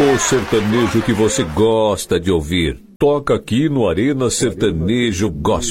O sertanejo que você gosta de ouvir, toca aqui no Arena Sertanejo Gospel.